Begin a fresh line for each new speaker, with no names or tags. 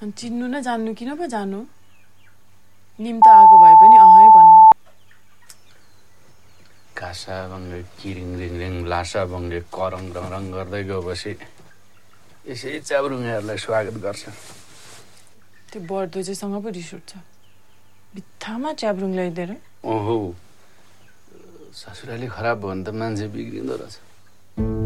अनि चिन्नु न जान्नु किन पो जानु निम त आएको भए पनि अहै भन्नु
कासा बङ्गे किरिङ रिङ रिङ लासा बङ्गे करङ रङ रङ गर्दै गएपछि यसै च्याब्रुङहरूलाई स्वागत गर्छ
त्यो बर्दोजेसँग पो रिस उठ्छ बित्थामा च्याब्रुङ ल्याइदिएर
ओहो ससुराली खराब भयो भने त मान्छे बिग्रिँदो रहेछ